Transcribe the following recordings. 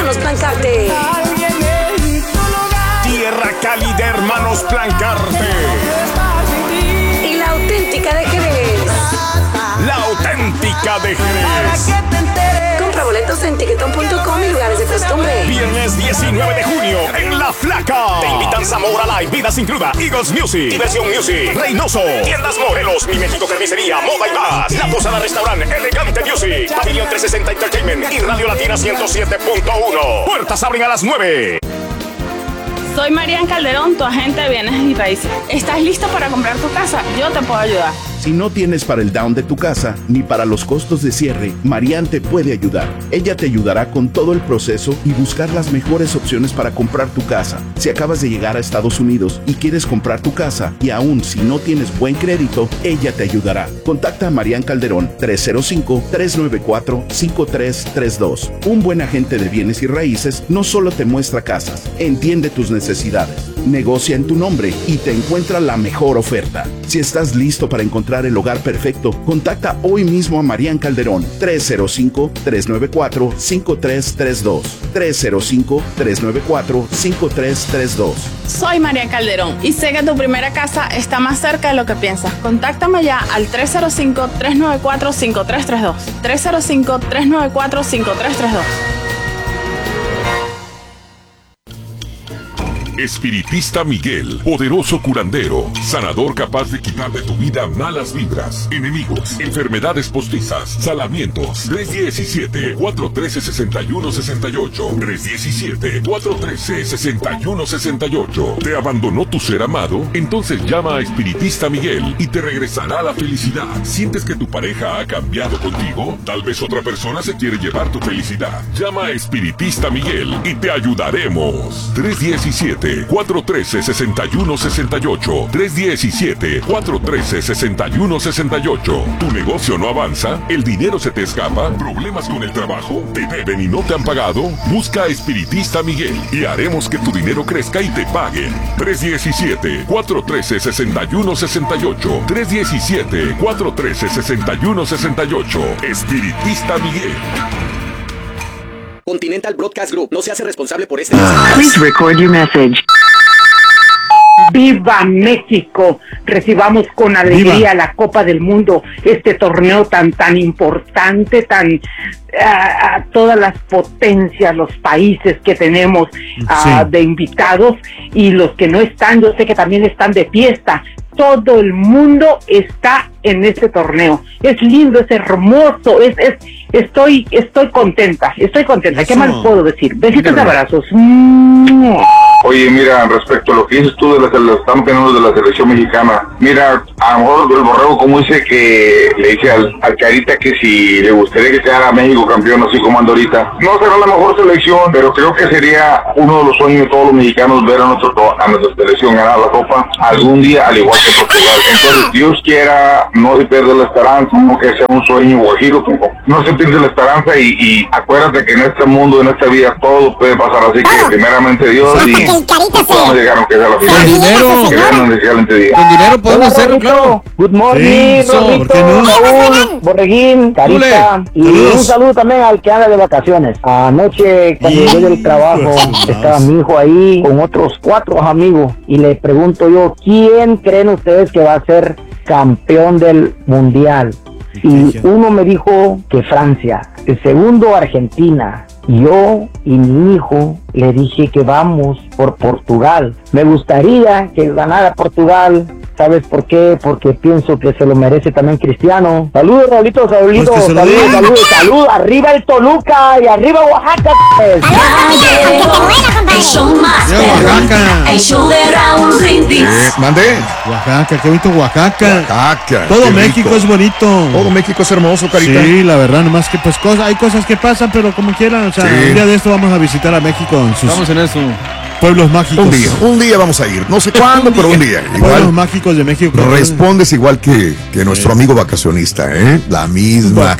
Hermanos Plancarte. Tierra Cali de Hermanos Plancarte. Y la auténtica de Jerez. La auténtica de Jerez. Compra boletos en tiquetón.com y lugares de costumbre. Viernes 19 de junio en La Flaca. Te invitan Zamora Live, Vidas Includa, Eagles Music, Diversión Music, Reynoso, Tiendas Morelos, Mi México Carnicería, Moda y más, La Posada Restaurant, Elegante Music, Pavilion 360 Entertainment y Radio Latina 107.1. Puertas abren a las 9. Soy Marian Calderón, tu agente de bienes y raíces. ¿Estás listo para comprar tu casa? Yo te puedo ayudar. Si no tienes para el down de tu casa, ni para los costos de cierre, Marian te puede ayudar. Ella te ayudará con todo el proceso y buscar las mejores opciones para comprar tu casa. Si acabas de llegar a Estados Unidos y quieres comprar tu casa, y aún si no tienes buen crédito, ella te ayudará. Contacta a Marian Calderón, 305-394-5332. Un buen agente de bienes y raíces no solo te muestra casas, entiende tus necesidades, negocia en tu nombre y te encuentra la mejor oferta. Si estás listo para encontrar el hogar perfecto, contacta hoy mismo a Marian Calderón, 305-394-5332. 305-394-5332. Soy Marian Calderón y sé que tu primera casa está más cerca de lo que piensas. Contáctame ya al 305-394-5332. 305-394-5332. Espiritista Miguel, poderoso curandero, sanador capaz de quitar de tu vida malas vibras, enemigos, enfermedades postizas, salamientos. 317-413-6168. 317-413-6168. ¿Te abandonó tu ser amado? Entonces llama a Espiritista Miguel y te regresará la felicidad. ¿Sientes que tu pareja ha cambiado contigo? Tal vez otra persona se quiere llevar tu felicidad. Llama a Espiritista Miguel y te ayudaremos. 317-413-6168. 317-413-6168. ¿Tu negocio no avanza? ¿El dinero se te escapa? ¿Problemas con el trabajo? ¿Te deben y no te han pagado? Busca a Espiritista Miguel y haremos que tu dinero crezca y te paguen. 317-413-6168. 317-413-6168. Espiritista Miguel. Continental Broadcast Group no se hace responsable por este. Please record your message. ¡Viva México! Recibamos con alegría la Copa del Mundo, este torneo tan importante, a todas las potencias, los países que tenemos de invitados y los que no están, yo sé que también están de fiesta. Todo el mundo está en este torneo. Es lindo, es hermoso, estoy contenta, ¿qué más puedo decir? Besitos y abrazos. Oye, mira, respecto a lo que dices tú estamos teniendo de la selección mexicana, mira, a lo mejor el Borrego como dice que le dice al Carita que si le gustaría que quedara México campeón así como anda ahorita, no será la mejor selección, pero creo que sería uno de los sueños de todos los mexicanos ver a nuestra selección ganar la Copa algún día, al igual que Portugal. Entonces, Dios quiera, no se pierda la esperanza, no que sea un sueño guajiro, no se pierde la esperanza y acuérdate que en este mundo, en esta vida, todo puede pasar, así que primeramente Dios y vamos a llegar aunque sea la final. Con dinero. Con dinero podemos hacerlo, claro. Good morning, Rorrito, Raúl, Borreguín, Carita, y un saludo también al que anda de vacaciones. Anoche cuando llegué del trabajo estaba mi hijo ahí con otros 4 amigos y le pregunto yo, ¿quién creen ustedes que va a ser campeón del mundial? Y uno me dijo que Francia, el segundo Argentina. Yo y mi hijo le dije que vamos por Portugal. Me gustaría que ganara Portugal. ¿Sabes por qué? Porque pienso que se lo merece también Cristiano. Saludos, Raulito, saludos. Arriba el Toluca y arriba Oaxaca. El show más Oaxaca. El show de Raúl Brindis. ¿Mandé? Oaxaca, qué bonito Oaxaca. Todo México rico. Es bonito. Todo México es hermoso, Carita. Sí, la verdad, nomás que pues hay cosas que pasan, pero como quieran, o sea, un día de esto vamos a visitar a México en sus Vamos en eso. pueblos mágicos. Un día vamos a ir, no sé cuándo, pero un día. Pueblos mágicos de México. Respondes igual que nuestro amigo vacacionista, ¿eh? La misma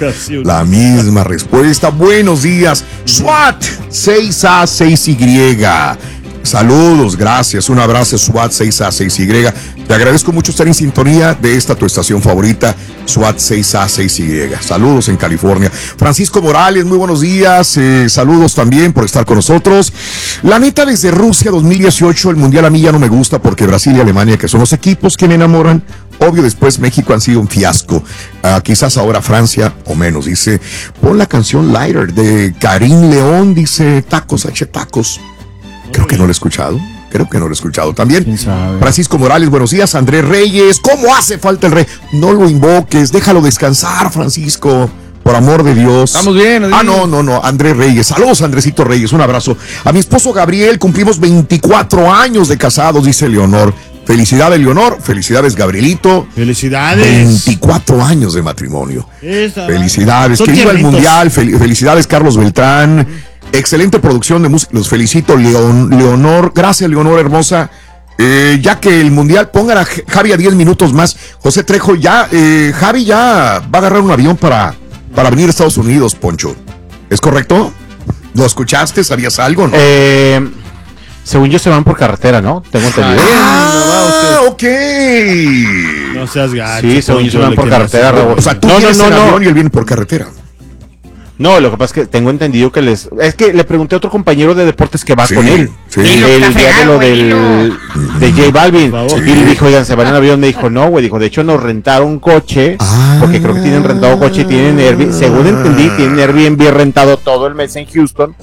respuesta. Buenos días. SWAT 6A6Y. Saludos, gracias. Un abrazo, SWAT 6A6Y. Te agradezco mucho estar en sintonía de esta tu estación favorita, SWAT 6A6Y. Saludos en California. Francisco Morales, muy buenos días. Saludos también por estar con nosotros. La neta, desde Rusia 2018, el Mundial a mí ya no me gusta porque Brasil y Alemania, que son los equipos que me enamoran, obvio, después México han sido un fiasco. Quizás ahora Francia o menos. Dice, pon la canción Lighter de Karim León, dice Tacos H Tacos. Creo que no lo he escuchado. También Francisco Morales, buenos días. Andrés Reyes, ¿cómo hace falta el rey? No lo invoques, déjalo descansar, Francisco, por amor de Dios. Estamos bien. No, Andrés Reyes. Saludos, Andresito Reyes, un abrazo. A mi esposo Gabriel, cumplimos 24 años de casados, dice Leonor. Felicidades, Leonor. Felicidades, Gabrielito. Felicidades. 24 años de matrimonio. Felicidades. Que viva el Mundial. Felicidades, Carlos Beltrán. Excelente producción de música. Los felicito, Leonor. Gracias, Leonor, hermosa. Ya que el Mundial, pongan a Javi a 10 minutos más. José Trejo, Javi ya va a agarrar un avión para venir a Estados Unidos, Poncho. ¿Es correcto? ¿Lo escuchaste? ¿Sabías algo, no? Según yo se van por carretera, ¿no? Tengo entendido. Ok. No seas gacho. Sí, según yo se van por carretera, Raúl. O sea, tú vienes en avión y él viene por carretera. No, lo que pasa es que tengo entendido que es que le pregunté a otro compañero de deportes que va con él. Sí. El día de lo de J Balvin. Y le dijo, oigan, se van en avión. Me dijo, no, güey. Dijo, de hecho nos rentaron un coche. Porque creo que tienen rentado coche y tienen Airbnb. Según entendí, tienen Airbnb rentado todo el mes en Houston.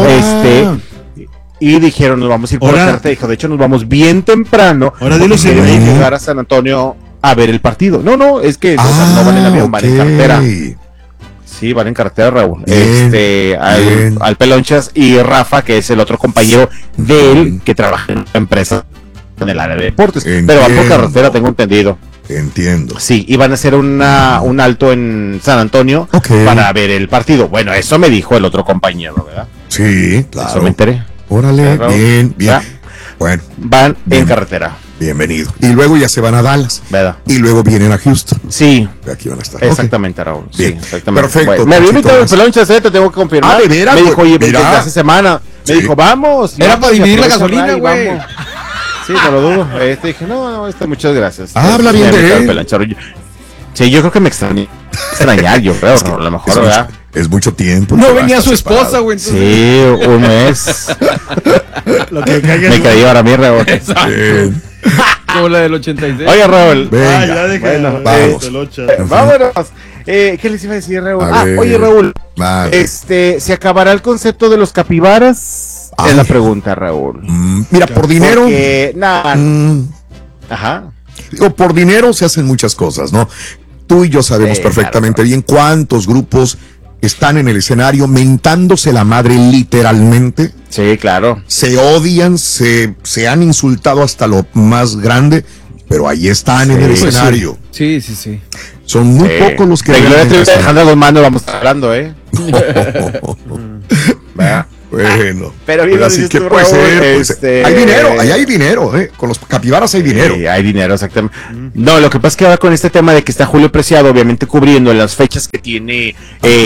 Y dijeron, nos vamos a ir por la carretera. Dijo, de hecho nos vamos bien temprano. Ahora dilo sin llegar a San Antonio a ver el partido. No, es que no van en avión, van en carretera. Sí, van en carretera, Raúl. Al Pelonchas y Rafa, que es el otro compañero de él que trabaja en la empresa en el área de deportes. Pero van por carretera, tengo entendido. Entiendo. Sí, y van a hacer un alto en San Antonio para ver el partido. Bueno, eso me dijo el otro compañero, ¿verdad? Sí, claro. Eso me enteré. Órale, bien. Bueno. Van en carretera. Bienvenido. Y luego ya se van a Dallas. ¿Verdad? Y luego vienen a Houston. Sí. Aquí van a estar. Exactamente, Raúl. Bien. Sí, exactamente. Perfecto. Bueno, me había invitado el Pelonchas, te tengo que confirmar. ¿De veras? Me dijo, oye, mira. hace semana. Me dijo, vamos. Era para dividir la gasolina, güey. Sí, no lo dudo. Dije, no, muchas gracias. Habla bien de él. Sí, yo creo que me extrañar, yo creo, a lo mejor, ¿verdad? Es mucho tiempo. No venía su esposa, güey. Sí, un mes. Me caí para mí, Raúl. Como la del 86. Oye, Raúl. Venga, ya deja. Bueno, vámonos. ¿Qué les iba a decir, Raúl? Oye, Raúl. ¿Se acabará el concepto de los capibaras? Es la pregunta, Raúl. Mira, por dinero. Porque, ajá. Digo, por dinero se hacen muchas cosas, ¿no? Tú y yo sabemos perfectamente bien cuántos grupos están en el escenario mentándose la madre literalmente. Sí, claro. Se odian, se han insultado hasta lo más grande, pero ahí están en el escenario. Sí. Son muy pocos los que... Alejandra Guzmán no vamos a estar hablando, Bueno, pero bien, así que puede ser, hay dinero, ahí hay dinero, con los capibaras hay dinero. Sí, hay dinero, exactamente. No, lo que pasa es que ahora con este tema de que está Julio Preciado, obviamente cubriendo las fechas que tiene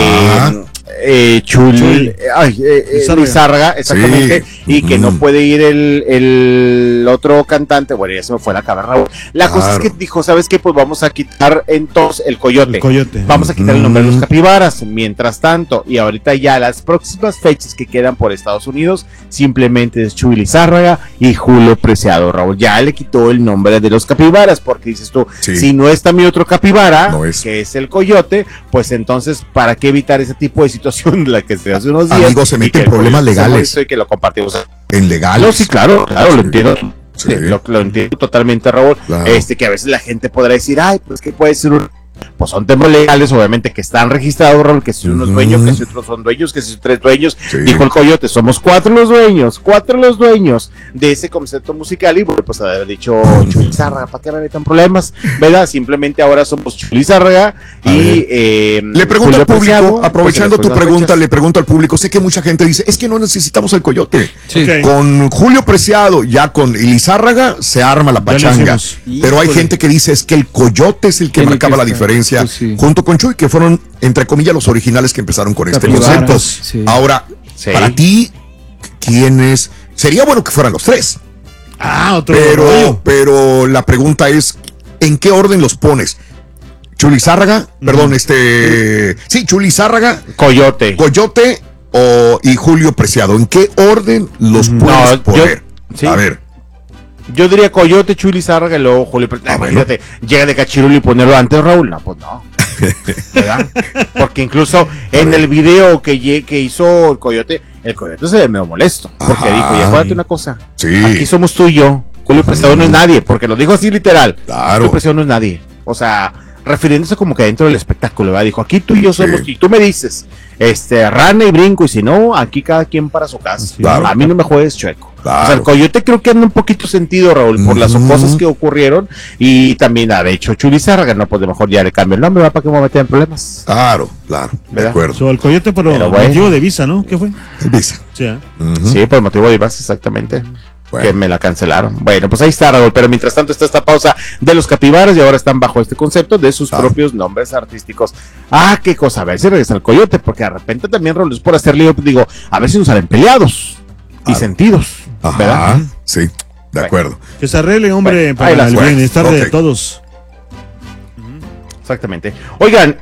Lizárraga, exactamente, y que no puede ir el otro cantante, bueno, ya se me fue la cabra, Raúl. La cosa es que dijo, ¿sabes qué? Pues vamos a quitar entonces el coyote. Vamos a quitar el nombre de los capibaras, mientras tanto, y ahorita ya las próximas fechas que quedan por Estados Unidos, simplemente es Chuy Lizárraga y Julio Preciado, Raúl. Ya le quitó el nombre de los capibaras, porque dices tú, si no está mi otro capibara, que es el coyote, pues entonces, ¿para qué evitar ese tipo de situación de la que se hace unos días? Amigos, se meten problemas legales. Y que lo compartimos. En legales. No, sí, claro, lo entiendo. Sí. Lo entiendo totalmente, Raúl. Claro. Que a veces la gente podrá decir, ay, pues que puede ser pues son temas legales, obviamente, que están registrados, Raúl, que si uno es dueño, que si otros son dueños, que si tres dueños. Dijo el coyote, somos cuatro los dueños de ese concepto musical. Y bueno, pues haber dicho Chuy Lizárraga, ¿para qué me metan problemas? ¿Verdad? Simplemente ahora somos Chuy Lizárraga y le pregunto al público, aprovechando tu pregunta, le pregunto al público, sé que mucha gente dice, es que no necesitamos el coyote. Con Julio Preciado, ya con Lizárraga, se arma la pachanga. Pero hay gente que dice, es que el coyote es el que marcaba la diferencia, junto con Chuy, que fueron, entre comillas, los originales que empezaron con este concepto. Ahora, para ti, ¿quiénes Sería bueno que fueran los tres. Otro rollo. Pero la pregunta es, ¿en qué orden los pones? Chuli Zárraga, perdón, Chuli Zárraga, Coyote y Julio Preciado. ¿En qué orden los puedes poner? A ver. Yo diría Coyote, Chuli Zárraga y luego Julio Preciado. Imagínate, llega de Cachirul y ponerlo antes, Raúl. No, pues no. ¿Verdad? Porque incluso en el video que hizo el Coyote se ve medio molesto. Porque dijo, y acuérdate una cosa. Sí. Aquí somos tú y yo. Julio Preciado no es nadie, porque lo dijo así literal. Claro. Julio Preciado no es nadie. O sea, refiriéndose como que dentro del espectáculo, ¿verdad? Dijo, aquí tú y yo somos, y tú me dices, rana y brinco, y si no, aquí cada quien para su casa. Claro. A mí no me juegues chueco. Claro. O sea, el Coyote creo que anda un poquito sentido, Raúl, por las cosas que ocurrieron, y también, de hecho, Chuli Zárraga, no, pues de mejor ya le cambio el nombre, ¿va? ¿Para que me voy a meter en problemas? Claro, de acuerdo. El Coyote por motivo de visa, ¿no? ¿Qué fue? El visa. Sí, sí, por motivo de visa, exactamente. Que me la cancelaron. Bueno, pues ahí está, Raúl, pero mientras tanto está esta pausa de los capibaras y ahora están bajo este concepto de sus propios nombres artísticos. Qué cosa, a ver si regresa el Coyote, porque de repente también, Raúl, es por hacer lío, digo, a ver si nos salen peleados y sentidos, ¿verdad? Sí, de acuerdo. Que se arregle, hombre, para el bienestar de todos. Exactamente. Oigan,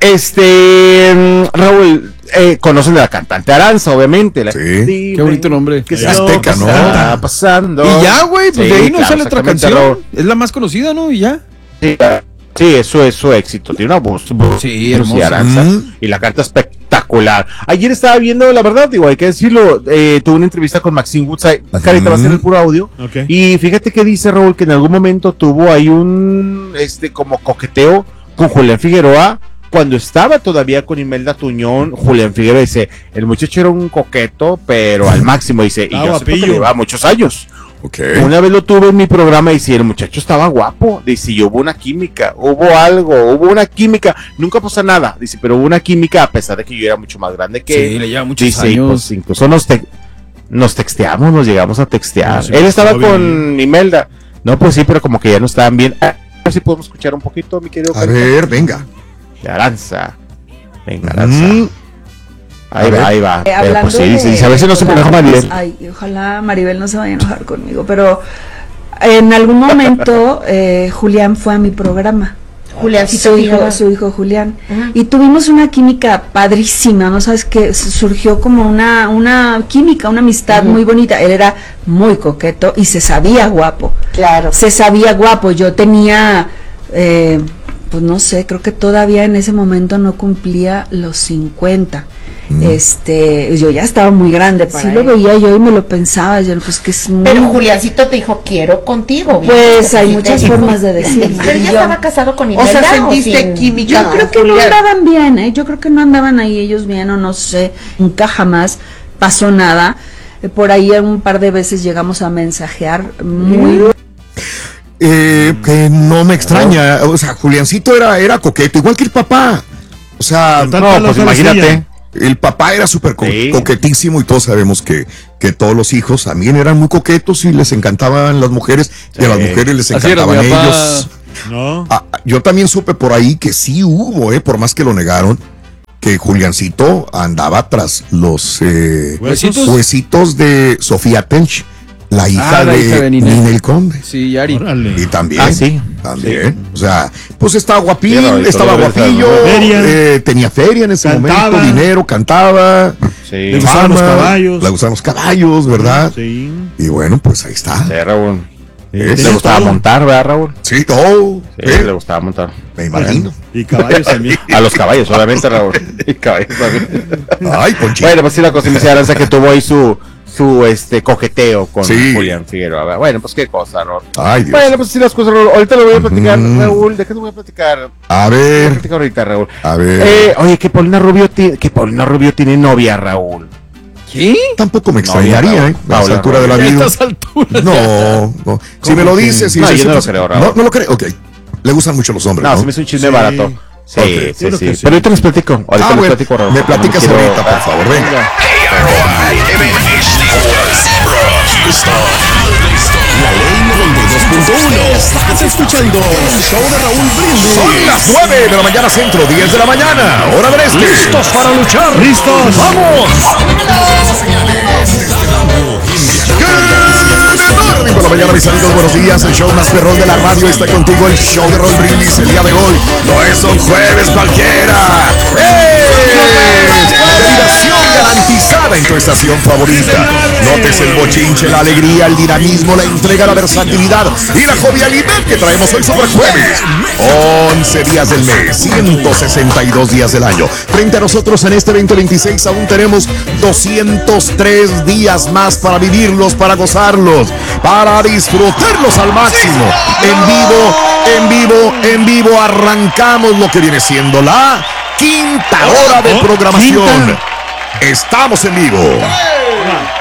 Raúl, conocen a la cantante Aranza, obviamente. Sí. Qué bonito nombre. ¿Qué Azteca, ¿no? Está pasando? Y ya, güey, pues de ahí no sale otra canción. Raúl. Es la más conocida, ¿no? Y ya. Sí, eso es su éxito. Tiene una voz. Sí, hermosa. Aranza, y la canta espectacular. Ayer estaba viendo, la verdad, digo, hay que decirlo, tuve una entrevista con Maxine Woodside. Carita va a ser el puro audio. Okay. Y fíjate que dice, Raúl, que en algún momento tuvo ahí un, como coqueteo con Julián Figueroa, cuando estaba todavía con Imelda Tuñón. Julián Figueroa dice, el muchacho era un coqueto, pero al máximo, dice, y yo sé que lleva muchos años. Okay. Una vez lo tuve en mi programa y dice, el muchacho estaba guapo, dice, y hubo una química, hubo una química, nunca pasó nada, dice, pero hubo una química a pesar de que yo era mucho más grande que él. Sí, le lleva muchos dice, años. y pues incluso nos texteamos, nos llegamos a textear. Sí, él estaba bien. con Imelda, no, pues sí, pero como que ya no estaban bien. A ver si podemos escuchar un poquito, mi querido. A ver, venga. De Aranza. Venga, Aranza. Ahí va. Hablando pues sí, dice, a ver si no se enoja Maribel. Ay, ojalá Maribel no se vaya a enojar conmigo, pero en algún momento Julián fue a mi programa. Juliancito, su hijo Julián. Y tuvimos una química padrísima, ¿no? Sabes que surgió como una química, una amistad muy bonita. Él era muy coqueto y se sabía guapo. Claro. Se sabía guapo. Yo tenía, pues no sé, creo que todavía en ese momento no cumplía los 50. Yo ya estaba muy grande, sí lo veía yo y me lo pensaba, yo pues que es muy... Pero Juliancito te dijo, quiero contigo. Pues hay muchas formas de decirlo. Pero ya estaba casado con Imelda. O sea, sentiste química. Yo creo que no andaban bien, yo creo que no andaban ahí ellos bien, o no sé, nunca jamás pasó nada. Por ahí un par de veces llegamos a mensajear muy... Que no me extraña, o sea, Juliancito era coqueto, igual que el papá. O sea, no, pues imagínate. El papá era súper coquetísimo y todos sabemos que todos los hijos también eran muy coquetos y les encantaban las mujeres y a las mujeres les encantaban ellos. No. Yo también supe por ahí que sí hubo, por más que lo negaron, que Juliancito andaba tras los huesitos de Sofía Tench, la hija de Ninel Conde. Sí, Yari. Y también. También. O sea, pues estaba guapín, estaba guapillo, tenía feria en ese momento, dinero, cantaba. Le gustaban los caballos. Le gustaban los caballos, ¿verdad? Sí. Y bueno, pues ahí está. Sí, Raúl. Le gustaba montar, ¿verdad, Raúl? Sí, todo. Sí, le gustaba montar. Me imagino. Y caballos también. A los caballos, solamente, Raúl. Y caballos también. Ay, Ponchito. Bueno, pues sí, la cosa me dice Aranza que tuvo ahí su coqueteo con Julián Figueroa. Bueno, pues qué cosa, ¿no? Ay, Dios. Bueno, pues sí, las cosas, Raúl. Ahorita lo voy a platicar, Raúl. ¿De qué te voy a platicar? A ver. Voy a platicar ahorita, Raúl. A ver. Oye, que Paulina Rubio tiene novia, Raúl. ¿Qué? Tampoco me extrañaría, a esa altura de la vida. No. Si me lo dices, si no, dices, yo no lo creo, Raúl. No lo creo, ok. Le gustan mucho los hombres, no, ¿no? se me hizo un chisme barato. Sí, okay. sí. Pero ahorita les platico. Ahorita les platico, Raúl. Me platicas ahorita, por favor, venga. La ley 92.1. Estás escuchando el show de Raúl Brindis. Son las 9 de la mañana centro, 10 de la mañana, hora del este. ¿Listos para luchar? ¡Listos! ¡Vamos! la mañana, mis amigos, buenos días. El show más perrón de la radio está contigo. El show de Raúl Brindis el día de hoy. No es un jueves cualquiera. Diversión garantizada en tu estación favorita. Notes el bochinche, la alegría, el dinamismo, la entrega, la versatilidad y la jovialidad que traemos hoy sobre jueves. 11 días del mes, 162 días del año. Frente a nosotros en este 2026 aún tenemos 203 días más para vivirlos, para gozarlos, para disfrutarlos al máximo. En vivo arrancamos lo que viene siendo la quinta hora de programación. Estamos en vivo.